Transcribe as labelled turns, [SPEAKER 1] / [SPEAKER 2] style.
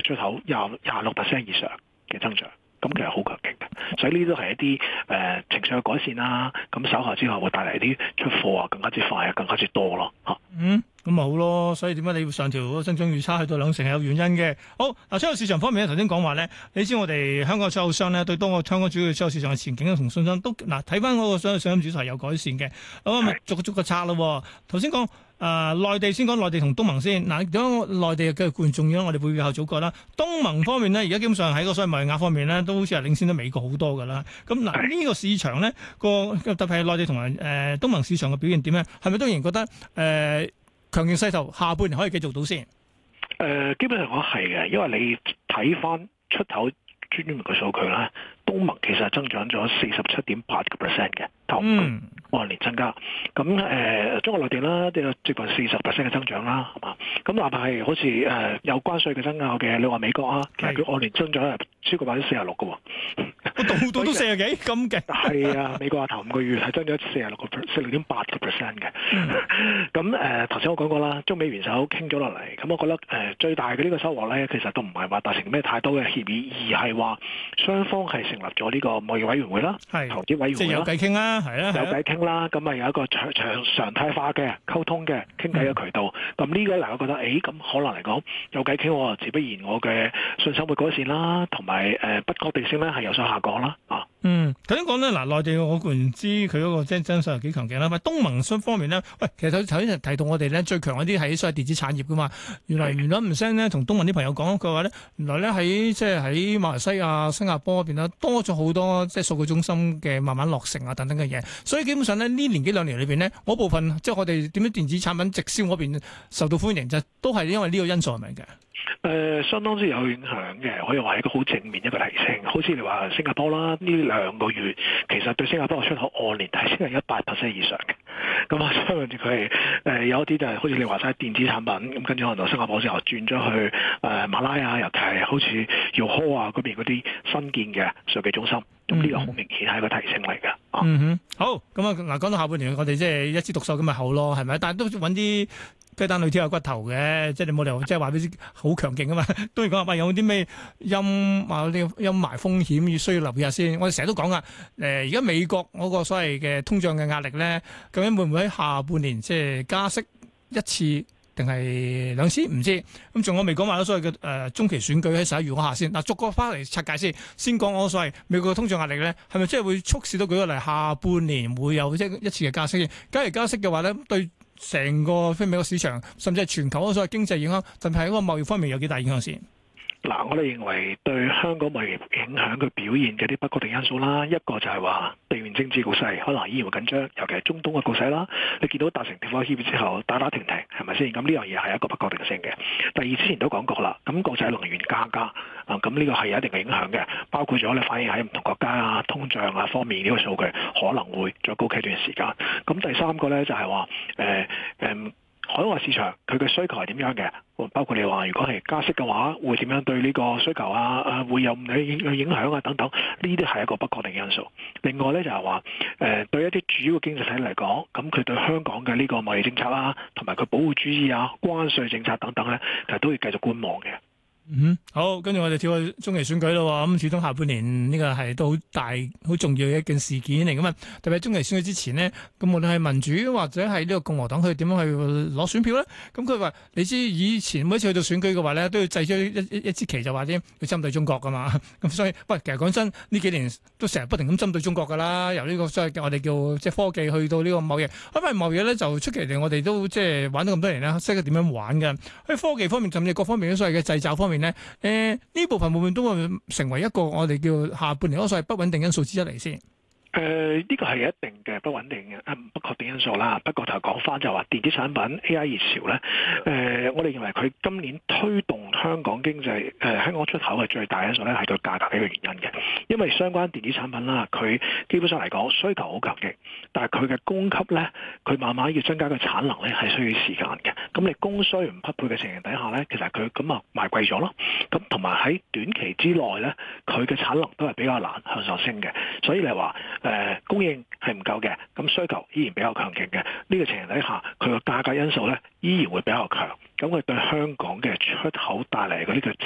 [SPEAKER 1] 出口26% 以上嘅增長，咁其實好強勁嘅。所以呢啲都係一啲情緒嘅改善啦。咁稍後之後會帶嚟啲出貨啊更加之快啊，更加之多咯嚇。
[SPEAKER 2] 咁咪好咯，所以點解你要上調嗰個增長預測去到2%係有原因嘅。好嗱，出口市場方面咧，頭先講話咧，你知我哋香港嘅出口商咧對當個香港主要出口市場嘅前景同信心都嗱睇翻嗰個商品指數係有改善嘅。咁咪逐個拆咯。頭先講內地先講內地同東盟先嗱，點解內地嘅固然重要啦，我哋會後早講啦。東盟方面咧，而家基本上喺個所謂貿易額方面咧，都好似係領先咗美國好多噶啦。咁嗱呢個市場咧特別係內地同埋東盟市場嘅表現點咧，係咪都仍然覺得強勁勢頭下半年可以繼續到先？
[SPEAKER 1] 基本上我係嘅，因為你睇翻出口專門嘅數據啦，東盟其實增長咗47.8% 嘅，頭按年增加。咁中國內地啦，都有接近40%嘅增長啦，係嘛？咁哪怕係好似有關稅嘅爭拗嘅，你話美國啊，其實佢按年增長係超過46%嘅喎。
[SPEAKER 2] 度度都40幾咁勁。
[SPEAKER 1] 係啊，美國頭5個月係增長46.8% 嘅。咁頭先我講過啦，中美元首傾咗落嚟，咁我覺得最大嘅呢個收穫咧，其實都唔係話達成咩太多嘅協議，而係話雙方係成立咗呢個貿易委員會啦，投資委員會啦，
[SPEAKER 2] 即係有偈傾啦，係啦，
[SPEAKER 1] 有偈傾啦，咁啊有一個常態化嘅溝通嘅傾偈嘅渠道。咁呢個嗱，我覺得咁可能嚟講有偈傾，自不然我嘅信心會改善啦，同埋不確定性咧係有所下降啦。
[SPEAKER 2] 頭先講咧嗱，內地我固然知佢嗰個真實係幾強勁啦，但係東盟方面咧，喂，其實頭先提到我哋咧最強嗰啲係所謂電子產業噶嘛，原來唔聲咧，同東盟啲朋友講佢話咧，原來咧喺馬來西亞、新加坡嗰邊咧多咗好多即係數據中心嘅慢慢落成啊等等嘅嘢，所以基本上咧呢年幾兩年裏邊咧，嗰部分即係我哋點樣電子產品直銷嗰邊受到歡迎，就都係因為呢個因素係咪嘅？
[SPEAKER 1] 相當之有影響嘅，可以話係一個好正面一個提升。好似你話新加坡啦，呢2個月其實對新加坡嘅出口按年提升係100% 以上嘅。咁啊，相信佢係有一啲就係好似你話齋電子產品，咁跟住可能到新加坡之後轉咗去馬拉啊，尤其係好似耀科啊嗰邊嗰啲新建嘅數據中心，咁呢個好明顯係一個提升嚟嘅。
[SPEAKER 2] 好，咁啊嗱，講到下半年，我哋即係一枝獨秀咁咪好咯，係咪？但係都揾啲雞蛋裏挑有骨頭嘅，即係你冇理由即係話俾好強勁啊嘛。都要講話有啲咩陰霾風險要需要留意下先。我哋成日都講噶，而家美國嗰個所謂嘅通脹嘅壓力咧，究竟會唔會喺下半年即係加息一次定係2次？唔知。咁仲有未講話所謂嘅中期選舉喺11月嗰下先。嗱，逐個翻嚟拆解先。先講我所謂美國嘅通脹壓力咧，係咪即係會促使到舉個例下半年會有一次嘅加息？假如加息嘅話咧，對成個非美國市場，甚至係全球嗰所謂經濟影響，甚至係喺個貿易方面有幾大影響先？
[SPEAKER 1] 嗱，我哋認為對香港貿易影響佢表現嘅啲不確定因素啦，一個就係話地緣政治局勢可能依然會緊張，尤其係中東嘅局勢啦。你見到達成協議之後打停停，係咪先？咁呢樣嘢係一個不確定性嘅。第二，之前都講過啦，咁國際能源價格咁呢個係有一定嘅影響嘅，包括咗你反映喺唔同國家啊、通脹啊方面呢個數據可能會再高企一段時間。咁第三個咧就係話海外市場佢嘅需求係點樣嘅？包括你話如果係加息嘅話，會點樣對呢個需求啊？會有唔同影響啊等等，呢啲係一個不確定因素。另外咧就係話對一啲主要嘅經濟體嚟講，咁佢對香港嘅呢個貿易政策啦，同埋佢保護主義啊、關稅政策等等咧，其實都要繼續觀望嘅。
[SPEAKER 2] 好，跟住我哋跳去中期選舉咯。咁始終下半年呢個係都好大、好重要嘅一件事件嚟噶嘛。特別係中期選舉之前呢，咁無論係民主或者係呢個共和黨，佢點樣去攞選票咧？咁佢話你知以前每一次去到選舉嘅話咧，都要製出一支旗，就話啲要針對中國噶嘛。咁所以，喂，其實講真，呢幾年都成日不停咁針對中國噶啦。由呢個所謂我哋叫即係科技去到呢個貿易，因為貿易咧就出奇地，我哋都即係玩咗咁多年啦，識得點樣玩嘅。喺科技方面，甚至各方面所謂嘅製造方面咧，呢部分會唔會都會成為一個我哋叫下半年所謂不穩定因素之一嚟先？
[SPEAKER 1] 呢個係一定嘅不穩定嘅不確定因素啦。不過就講翻就話電子產品 AI 熱潮咧，我哋認為佢今年推動香港經濟香港出口嘅最大因素咧係佢價格嘅一個原因嘅。因為相關電子產品啦，佢基本上嚟講需求好強勁，但係佢嘅供給咧，佢慢慢要增加嘅產能咧係需要時間嘅。咁你供需唔匹配嘅情形底下咧，其實佢咁啊賣貴咗咯。咁同埋喺短期之內咧，佢嘅產能都係比較難向上升嘅。所以你話供應係唔夠嘅，咁需求依然比較強勁嘅。呢個情形底下，佢個價格因素咧依然會比較強。咁佢對香港嘅出口帶嚟嘅呢個